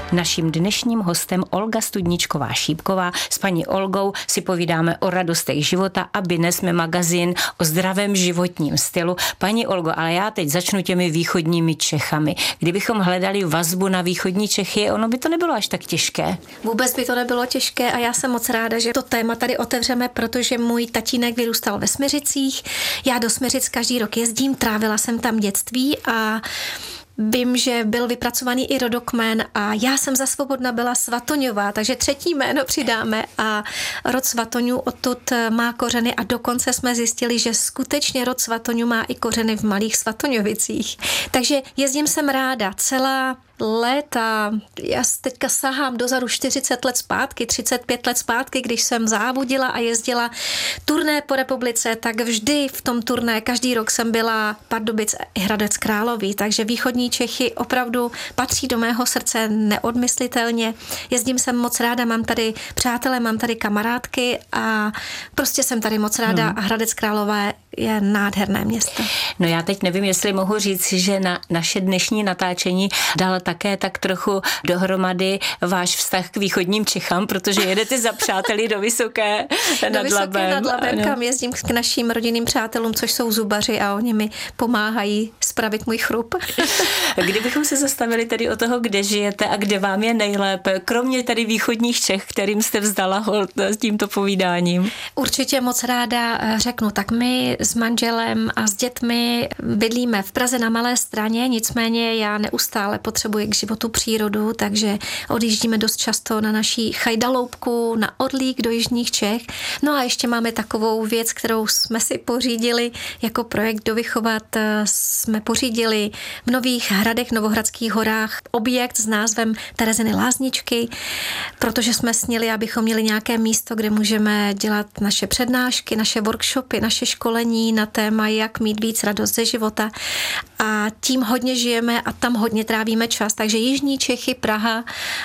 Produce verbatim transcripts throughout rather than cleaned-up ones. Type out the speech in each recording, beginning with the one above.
Naším dnešním hostem Olga Studničková-Šípková. S paní Olgou si povídáme o radostech života a dnes jsme magazín o zdravém životním stylu. Paní Olgo, ale já teď začnu těmi východními Čechami. Kdybychom hledali vazbu na východní Čechy, ono by to nebylo až tak těžké. Vůbec by to nebylo těžké a já jsem moc ráda, že to téma tady otevřeme, protože můj tatínek vyrůstal ve Smiřicích. Já do Smiřic každý rok jezdím, trávila jsem tam dětství a vím, že byl vypracovaný i rodokmen a já jsem za Svobodna byla Svatoňová, takže třetí jméno přidáme a rod Svatoňů odtud má kořeny a dokonce jsme zjistili, že skutečně rod Svatoňů má i kořeny v Malých Svatoňovicích. Takže jezdím sem ráda celá léta, já teďka sahám dozadu čtyřicet let zpátky, třicet pět let zpátky, když jsem závodila a jezdila turné po republice, tak vždy v tom turné, každý rok jsem byla Pardubic i Hradec Králové, takže východní Čechy opravdu patří do mého srdce neodmyslitelně. Jezdím sem moc ráda, mám tady přátelé, mám tady kamarádky a prostě jsem tady moc ráda hmm. a Hradec Králové je nádherné město. No já teď nevím, jestli mohu říct, že na naše dnešní natáčení dala také tak trochu dohromady váš vztah k východním Čechám, protože jedete za přáteli do Vysoké nad do Vysoké Labem. nad Labem, kam jezdím k našim rodinným přátelům, což jsou zubaři a oni mi pomáhají spravit můj chrup. Kdybychom se zastavili tedy o toho, kde žijete a kde vám je nejlépe, kromě tady východních Čech, kterým jste vzdala hold s tímto povídáním? Určitě moc ráda řeknu, tak my s manželem a s dětmi bydlíme v Praze na Malé Straně, nicméně já neustále potřebuji k životu přírodu, takže odjíždíme dost často na naší chajdaloupku, na Orlík do jižních Čech. No a ještě máme takovou věc, kterou jsme si pořídili jako projekt Dovychovat. Jsme pořídili v Nových Hradech, Novohradských horách objekt s názvem Tereziny Lázničky, protože jsme snili, abychom měli nějaké místo, kde můžeme dělat naše přednášky, naše workshopy, naše školení na téma, jak mít víc radost ze života. A tím hodně žijeme a tam hodně trávíme čas. Takže jižní Čechy, Praha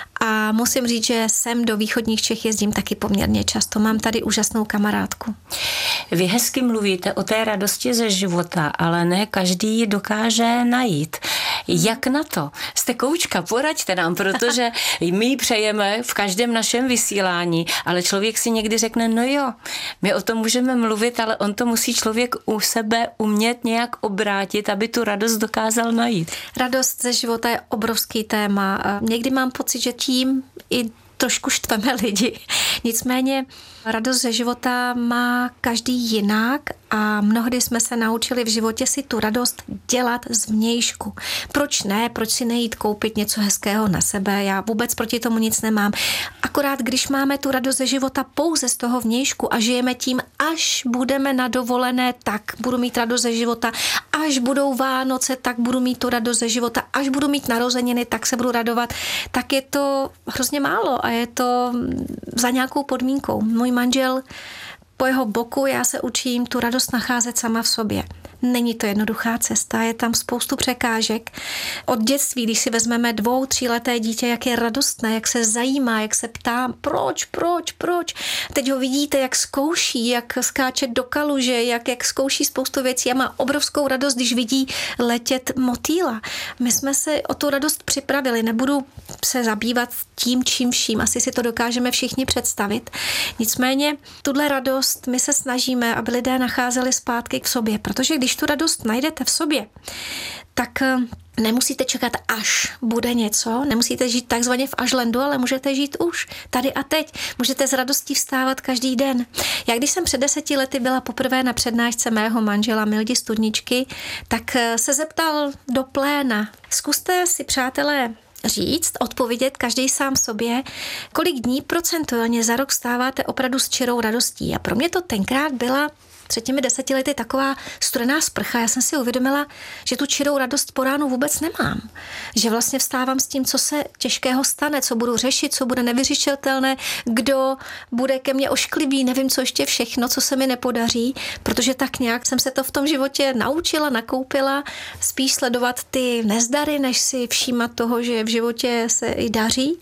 a musím říct, že sem do východních Čech jezdím taky poměrně často. Mám tady úžasnou kamarádku. Vy hezky mluvíte o té radosti ze života, ale ne každý ji dokáže najít. Jak na to? Jste koučka, poraďte nám, protože my ji přejeme v každém našem vysílání, ale člověk si někdy řekne, no jo, my o tom můžeme mluvit, ale on to musí člověk u sebe umět nějak obrátit, aby tu radost dokázal najít. Radost ze života je obrovský téma. Někdy mám pocit, že tím i trošku štveme lidi. Nicméně radost ze života má každý jinak a mnohdy jsme se naučili v životě si tu radost dělat zvnějšku. Proč ne? Proč si nejít koupit něco hezkého na sebe? Já vůbec proti tomu nic nemám. Akorát když máme tu radost ze života pouze z toho vnějšku a žijeme tím, až budeme na dovolené, tak budu mít radost ze života, až budou Vánoce, tak budu mít tu radost ze života, až budu mít narozeniny, tak se budu radovat, tak je to hrozně málo a je to za nějakou podmínkou. Můj manžel, po jeho boku já se učím tu radost nacházet sama v sobě. Není to jednoduchá cesta, je tam spoustu překážek. Od dětství, když si vezmeme dvou, tříleté dítě, jak je radostné, jak se zajímá, jak se ptá, proč, proč, proč. Teď ho vidíte, jak zkouší, jak skáče do kaluže, jak, jak zkouší spoustu věcí a má obrovskou radost, když vidí letět motýla. My jsme se o tu radost připravili, nebudu se zabývat tím, čím vším, asi si to dokážeme všichni představit. Nicméně tuhle radost my se snažíme, aby lidé nacházeli zpátky k sobě, protože když tu radost najdete v sobě, tak nemusíte čekat, až bude něco, nemusíte žít takzvaně v ažlendu, ale můžete žít už tady a teď. Můžete s radostí vstávat každý den. Já když jsem před deseti lety byla poprvé na přednášce mého manžela Mildi Studničky, tak se zeptal do pléna. Zkuste si, přátelé, říct, odpovědět každý sám sobě, kolik dní procentuálně za rok stáváte opravdu s čirou radostí. A pro mě to tenkrát byla před těmi deseti lety taková studená sprcha. Já jsem si uvědomila, že tu čirou radost po ránu vůbec nemám. Že vlastně vstávám s tím, co se těžkého stane, co budu řešit, co bude nevyřešitelné, kdo bude ke mně ošklivý, nevím, co ještě všechno, co se mi nepodaří, protože tak nějak jsem se to v tom životě naučila, nakoupila, spíš sledovat ty nezdary, než si všímat toho, že v životě se i daří.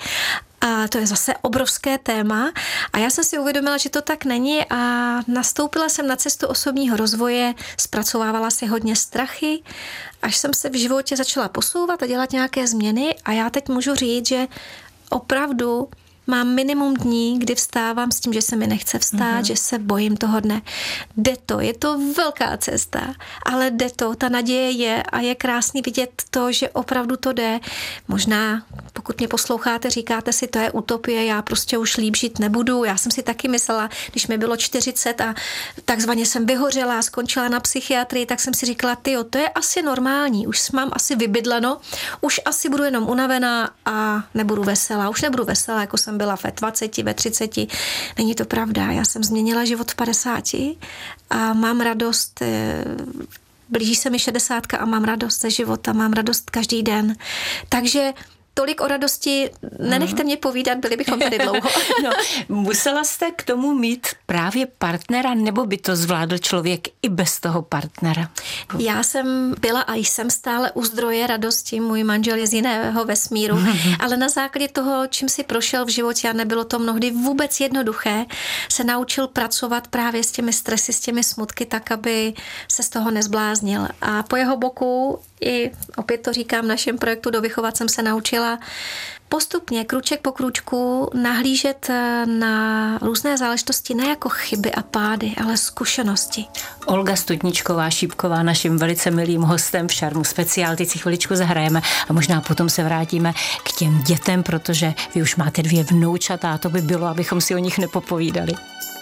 A to je zase obrovské téma. A já jsem si uvědomila, že to tak není a nastoupila jsem na cestu osobního rozvoje, zpracovávala si hodně strachy, až jsem se v životě začala posouvat a dělat nějaké změny a já teď můžu říct, že opravdu mám minimum dní, kdy vstávám s tím, že se mi nechce vstát, mm-hmm. že se bojím toho dne. Jde to, je to velká cesta, ale jde to, ta naděje je a je krásný vidět to, že opravdu to jde. Možná, pokud mě posloucháte, říkáte si, to je utopie, já prostě už líp žít nebudu. Já jsem si taky myslela, když mi bylo čtyřicet a takzvaně jsem vyhořela, skončila na psychiatrii, tak jsem si říkala, tyjo, to je asi normální, už mám asi vybydleno, už asi budu jenom unavená a nebudu veselá. Už nebudu veselá, jako jsem byla ve dvaceti, ve třiceti. Není to pravda. Já jsem změnila život v padesáti a mám radost, blíží se mi šedesátka a mám radost ze života, mám radost každý den. Takže tolik o radosti, nenechte mě povídat, byli bychom tady dlouho. No, musela jste k tomu mít právě partnera, nebo by to zvládl člověk i bez toho partnera? Já jsem byla a jsem stále u zdroje radosti, můj manžel je z jiného vesmíru, ale na základě toho, čím si prošel v životě a nebylo to mnohdy vůbec jednoduché, se naučil pracovat právě s těmi stresy, s těmi smutky, tak, aby se z toho nezbláznil. A po jeho boku i opět to říkám, v našem projektu Dovychovat jsem se naučila postupně, kruček po kručku, nahlížet na různé záležitosti ne jako chyby a pády, ale zkušenosti. Olga Studničková Šípková, naším velice milým hostem v Šarmu speciál. Teď si chviličku zahrajeme a možná potom se vrátíme k těm dětem, protože vy už máte dvě vnoučata a to by bylo, abychom si o nich nepopovídali.